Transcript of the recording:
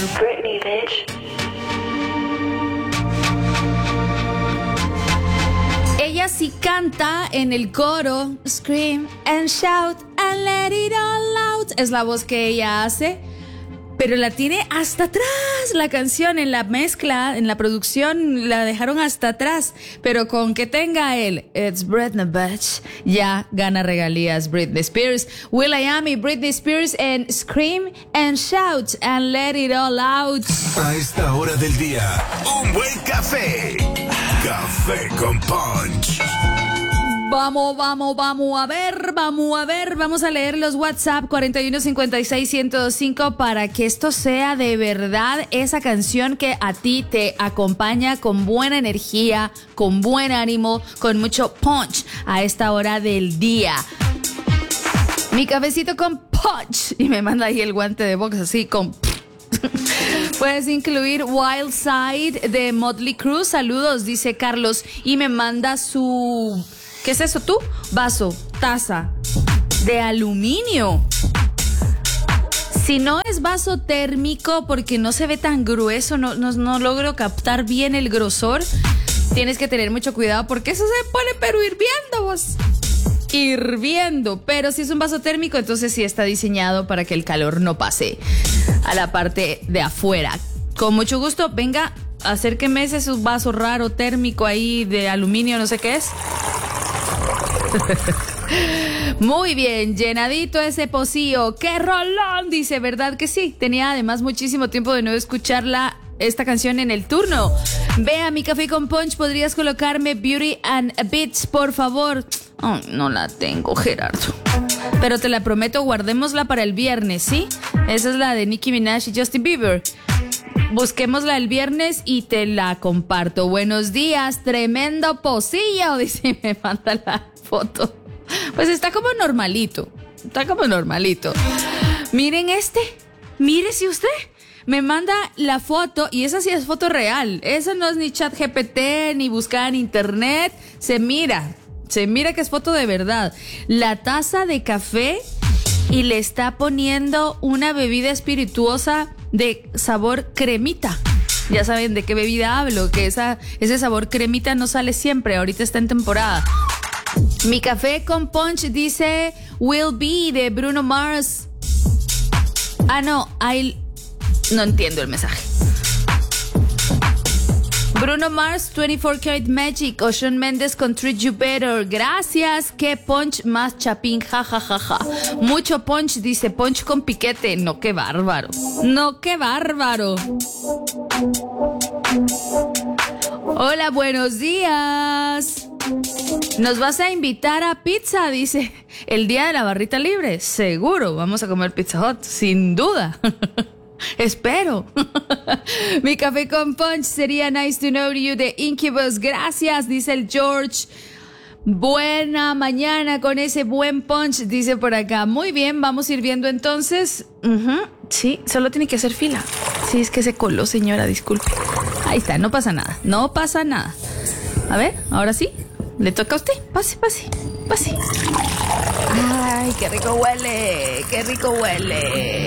Britney, bitch. Ella sí canta en el coro. Scream and shout and let it all out. Es la voz que ella hace. Pero la tiene hasta atrás la canción, en la mezcla, en la producción la dejaron hasta atrás. Pero con que tenga él, It's Britney bitch, ya gana regalías Britney Spears. will.i.am y Britney Spears en Scream and Shout and Let It All Out. A esta hora del día, un buen café. Café con Punch. Vamos a leer los WhatsApp 41561025 para que esto sea de verdad esa canción que a ti te acompaña con buena energía, con buen ánimo, con mucho punch a esta hora del día. Mi cafecito con punch, y me manda ahí el guante de box así con... Puedes incluir Wild Side de Motley Crue, saludos, dice Carlos, y me manda su... ¿Qué es eso tú? Vaso, taza de aluminio. Si no es vaso térmico, porque no se ve tan grueso, no logro captar bien el grosor, tienes que tener mucho cuidado porque eso se pone pero hirviendo, vos. Hirviendo. Pero si es un vaso térmico, entonces sí está diseñado para que el calor no pase a la parte de afuera. Con mucho gusto, venga, acérqueme ese vaso raro térmico ahí de aluminio, no sé qué es. Muy bien, llenadito ese pocillo. ¡Qué rolón! Dice, ¿verdad que sí? Tenía además muchísimo tiempo de no escucarla, esta canción en el turno. Ve a mi café con punch, ¿podrías colocarme Beauty and Beats, por favor? Oh, no la tengo, Gerardo. Pero te la prometo, guardémosla para el viernes, ¿sí? Esa es la de Nicki Minaj y Justin Bieber. Busquémosla el viernes y te la comparto. Buenos días, tremendo pocillo, dice, me manda la foto. Pues está como normalito. Miren mírese usted. Me manda la foto y esa sí es foto real. Esa no es ni chat GPT ni buscada en internet. Se mira que es foto de verdad. La taza de café y le está poniendo una bebida espirituosa de sabor cremita. Ya saben de qué bebida hablo, que ese sabor cremita no sale siempre, ahorita está en temporada. Mi café con punch dice Will Be de Bruno Mars. No entiendo el mensaje. Bruno Mars, 24 Karat Magic, o Shawn Mendes con Treat You Better. Gracias, qué punch más chapín, jajajaja. Mucho punch, dice, punch con piquete. No, qué bárbaro. Hola, buenos días. ¿Nos vas a invitar a pizza? Dice, el día de la barrita libre. Seguro, vamos a comer Pizza Hut, sin duda. Espero. Mi café con punch sería Nice to Know You de Incubus. Gracias, dice el George. Buena mañana con ese buen punch, dice por acá. Muy bien, vamos a ir viendo entonces. Sí, solo tiene que hacer fila. Sí, es que se coló, señora, disculpe. Ahí está, no pasa nada. A ver, ahora sí. Le toca a usted. Pase. Ay, qué rico huele.